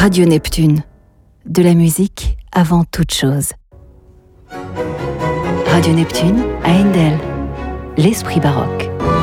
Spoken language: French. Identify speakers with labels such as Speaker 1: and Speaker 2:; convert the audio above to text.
Speaker 1: Radio Neptune, de la musique avant toute chose. Radio Neptune à Endel, l'esprit baroque.